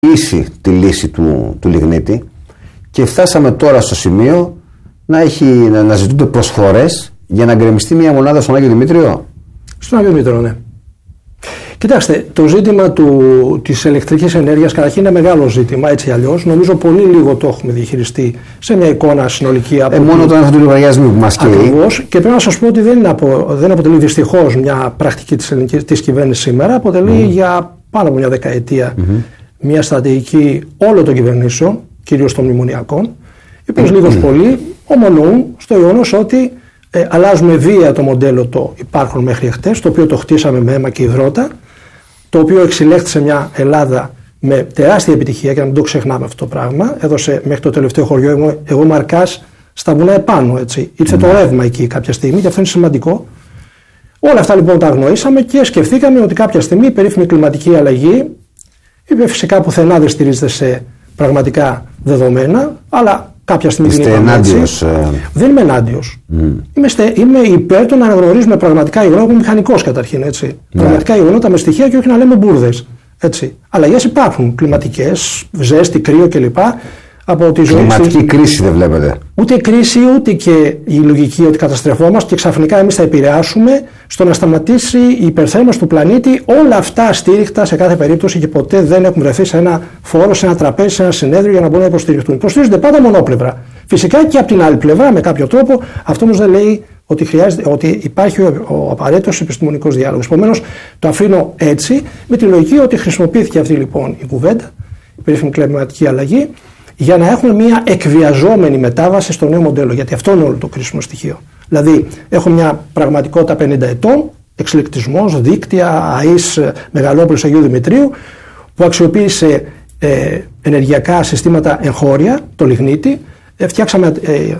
τη λύση του λιγνίτη και φτάσαμε τώρα στο σημείο να ζητούνται προσφορές για να γκρεμιστεί μια μονάδα στον Άγιο Δημήτριο. Στον Άγιο Δημήτριο, ναι. Κοιτάξτε, το ζήτημα της ηλεκτρικής ενέργειας καταρχήν είναι μεγάλο ζήτημα, έτσι ή αλλιώς. Νομίζω πολύ λίγο το έχουμε διαχειριστεί σε μια εικόνα συνολική. Μόνο τον άνθρωπο του λογαριασμού που μας καίει. Ακριβώς. Και πρέπει να σας πω ότι δεν αποτελεί δυστυχώς μια πρακτική της κυβέρνησης σήμερα. Αποτελεί για πάνω από μια δεκαετία μια στρατηγική όλων των κυβερνήσεων, κυρίως των μνημονιακών, οι οποίες λίγος πολύ ομολογούν στο γεγονός ότι αλλάζουμε βία το μοντέλο το υπάρχον μέχρι χτες, το οποίο το χτίσαμε με αίμα και υδρότα, το οποίο εξηλέχθησε μια Ελλάδα με τεράστια επιτυχία και να μην το ξεχνάμε αυτό το πράγμα. Έδωσε μέχρι το τελευταίο χωριό, εγώ Μαρκάς, στα βουνά επάνω. Έτσι. Ήρθε το ρεύμα εκεί κάποια στιγμή και αυτό είναι σημαντικό. Όλα αυτά λοιπόν τα αγνοήσαμε και σκεφτήκαμε ότι κάποια στιγμή η περίφημη κλιματική αλλαγή, είπε φυσικά πουθενά δεν στηρίζεται σε πραγματικά δεδομένα, αλλά κάποια στιγμή Είστε ενάντιος. Δεν είμαι ενάντιος. Είμαι υπέρ του να αναγνωρίζουμε πραγματικά γεγονότα. Είμαι μηχανικός καταρχήν. Έτσι. Πραγματικά γεγονότα με στοιχεία και όχι να λέμε μπουρδες. Αλλαγές υπάρχουν. Κλιματικές, ζέστη, κρύο κλπ. Από τη ζωή. Κλιματική κρίση δεν βλέπετε. Ούτε η κρίση, ούτε και η λογική ότι καταστρεφόμαστε και ξαφνικά εμείς θα επηρεάσουμε στο να σταματήσει η υπερθέρμανση του πλανήτη. Όλα αυτά αστήριχτα σε κάθε περίπτωση και ποτέ δεν έχουν βρεθεί σε ένα φόρο, σε ένα τραπέζι, σε ένα συνέδριο για να μπορούν να υποστηριχτούν. Υποστηρίζονται πάντα μονόπλευρα. Φυσικά και από την άλλη πλευρά, με κάποιο τρόπο, αυτό όμως δεν λέει ότι υπάρχει ο απαραίτητος επιστημονικός διάλογος. Επομένως, το αφήνω έτσι, με τη λογική ότι χρησιμοποιήθηκε αυτή λοιπόν η κουβέντα, η περίφημη κλιματική αλλαγή, για να έχουμε μια εκβιαζόμενη μετάβαση στο νέο μοντέλο. Γιατί αυτό είναι όλο το κρίσιμο στοιχείο. Δηλαδή, έχουμε μια πραγματικότητα 50 ετών, εξελικτισμός, δίκτυα, ΑΕΣ, Μεγαλόπολης Αγίου Δημητρίου, που αξιοποίησε ενεργειακά συστήματα εγχώρια, το λιγνίτη, φτιάξαμε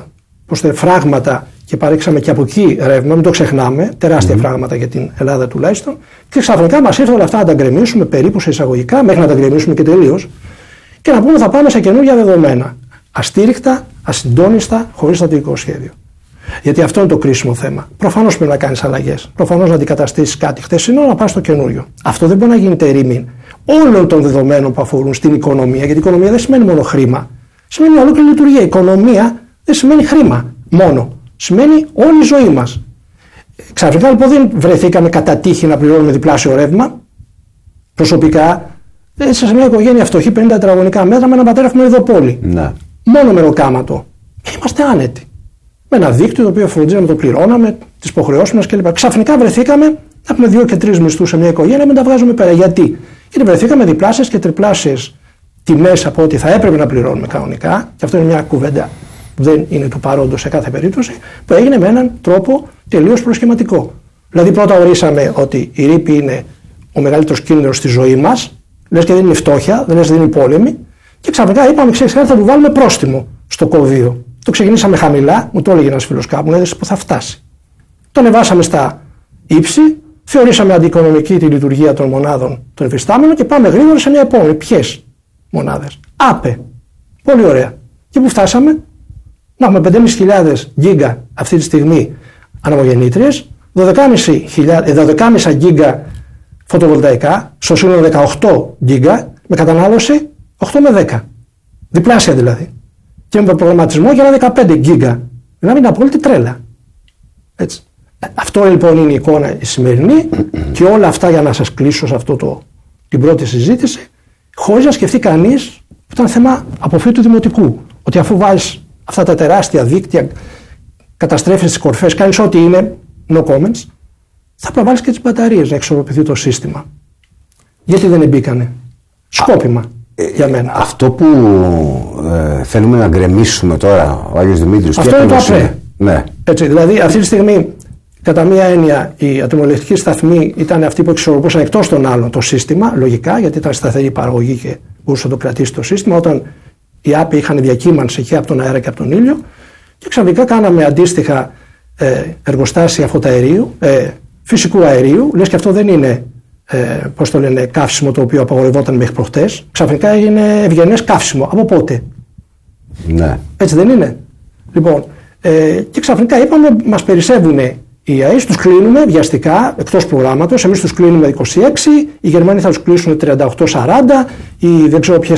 φράγματα και παρέξαμε και από εκεί ρεύμα, μην το ξεχνάμε, τεράστια φράγματα για την Ελλάδα τουλάχιστον, και ξαφνικά μας ήρθε όλα αυτά να τα γκρεμίσουμε περίπου σε εισαγωγικά, μέχρι να τα γκρεμίσουμε και τελείως. Και να πούμε θα πάμε σε καινούργια δεδομένα. Αστήριχτα, ασυντόνιστα, χωρίς στρατηγικό σχέδιο. Γιατί αυτό είναι το κρίσιμο θέμα. Προφανώς πρέπει να κάνεις αλλαγές. Προφανώς να αντικαταστήσεις κάτι χθεσινό, να πας στο καινούριο. Αυτό δεν μπορεί να γίνεται ερήμην όλων των δεδομένων που αφορούν στην οικονομία. Γιατί η οικονομία δεν σημαίνει μόνο χρήμα. Σημαίνει ολόκληρη λειτουργία. Η οικονομία δεν σημαίνει χρήμα μόνο. Σημαίνει όλη η ζωή μας. Ξαφνικά λοιπόν δεν βρεθήκαμε κατά τύχη να πληρώνουμε διπλάσιο ρεύμα. Προσωπικά. Σε μια οικογένεια φτωχή, 50 τετραγωνικά μέτρα, με έναν πατέρα έχουμε ειδοπόλη. Ναι. Μόνο μεροκάματο. Είμαστε άνετοι. Με ένα δίκτυο το οποίο φροντίζαμε, το πληρώναμε, τις υποχρεώσεις μας κλπ. Ξαφνικά βρεθήκαμε να έχουμε 2 και 3 μισθούς σε μια οικογένεια, μην τα βγάζουμε πέρα. Γιατί βρεθήκαμε διπλάσιες και τριπλάσιες τιμές από ό,τι θα έπρεπε να πληρώνουμε κανονικά. Και αυτό είναι μια κουβέντα που δεν είναι του παρόντος σε κάθε περίπτωση, που έγινε με έναν τρόπο τελείως προσχηματικό. Δηλαδή, πρώτα ορίσαμε ότι η ρήπη είναι ο μεγαλύτερος κίνδυνος στη ζωή μας. Λες και δεν είναι φτώχεια, δεν λες και δεν είναι πόλεμη. Και ξαφνικά είπαμε, ξέρεις, θα του βάλουμε πρόστιμο στο COVID. Το ξεκινήσαμε χαμηλά, μου το έλεγε ένας φίλος κάπου, μου έδωσε που θα φτάσει. Το ανεβάσαμε στα ύψη, θεωρήσαμε αντιοικονομική τη λειτουργία των μονάδων των υφιστάμενων και πάμε γρήγορα σε μια επόμενη. Ποιες μονάδες? ΑΠΕ. Πολύ ωραία. Και που φτάσαμε? Να έχουμε 5.500 γίγκα αυτή τη στιγμή ανεμογεννήτριες, 12,5 γίγκα φωτοβολταϊκά, στο σύνολο 18 γίγκα, με κατανάλωση 8 με 10. Διπλάσια δηλαδή. Και με προγραμματισμό για ένα 15 γίγκα. Δηλαδή είναι απόλυτη τρέλα. Έτσι. Αυτό λοιπόν είναι η εικόνα η σημερινή και όλα αυτά για να σας κλείσω σε αυτό την πρώτη συζήτηση, χωρίς να σκεφτεί κανείς που ήταν θέμα αποφύτου δημοτικού. Ότι αφού βάζεις αυτά τα τεράστια δίκτυα, καταστρέφεις τις κορφές, κάνεις ό,τι είναι, no comments, θα προβάλλεις και τις μπαταρίες να εξορροπηθεί το σύστημα. Γιατί δεν εμπίκανε? Σκόπιμα για μένα. Αυτό που θέλουμε να γκρεμίσουμε τώρα ο Άγιος Δημήτριος. Αυτό είναι το ΑΠΕ. Ναι. Έτσι, δηλαδή αυτή τη στιγμή κατά μία έννοια οι ατμοελεκτρικοί σταθμοί ήταν αυτοί που εξορροπούσαν εκτός των άλλων το σύστημα, λογικά, γιατί ήταν σταθερή παραγωγή και μπορούσε να το κρατήσει το σύστημα, όταν οι ΑΠΕ είχαν διακύμανση και από τον αέρα και από τον ήλιο, και ξαφνικά κάναμε αντίστοιχα εργοστάσια φωταερίου, φυσικού αερίου, λες και αυτό δεν είναι καύσιμο το οποίο απαγορευόταν μέχρι προχτές. Ξαφνικά είναι ευγενές καύσιμο. Από πότε? Ναι. Έτσι δεν είναι? Λοιπόν, και ξαφνικά είπαμε, μας περισσεύουν οι ΑΕΣ, τους κλείνουμε βιαστικά εκτός προγράμματος. Εμείς τους κλείνουμε 26, οι Γερμανοί θα τους κλείσουν 38-40, ή δεν ξέρω ποιες